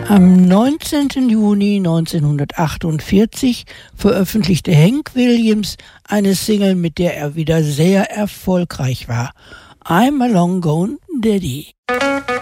Am 19. Juni 1948 veröffentlichte Hank Williams eine Single, mit der er wieder sehr erfolgreich war. I'm a Long Gone Daddy.